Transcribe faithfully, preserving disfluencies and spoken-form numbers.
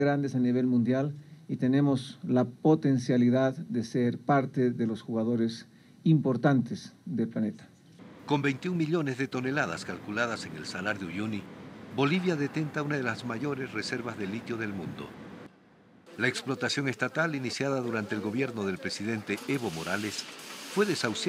grandes a nivel mundial y tenemos la potencialidad de ser parte de los jugadores importantes del planeta. Con veintiún millones de toneladas calculadas en el Salar de Uyuni, Bolivia detenta una de las mayores reservas de litio del mundo. La explotación estatal, iniciada durante el gobierno del presidente Evo Morales, fue desahuciada